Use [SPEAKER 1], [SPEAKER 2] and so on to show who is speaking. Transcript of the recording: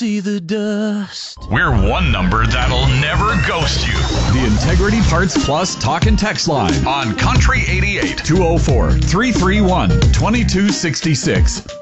[SPEAKER 1] See the dust.
[SPEAKER 2] We're one number that'll never ghost you.
[SPEAKER 3] The Integrity Parts Plus talk and text line
[SPEAKER 2] On Country 88.
[SPEAKER 3] 204-331-2266.